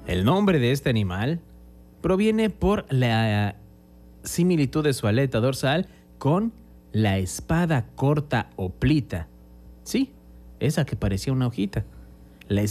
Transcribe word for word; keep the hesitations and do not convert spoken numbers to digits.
El nombre de este animal proviene por la similitud de su aleta dorsal con la espada corta o plita. Sí, esa que parecía una hojita.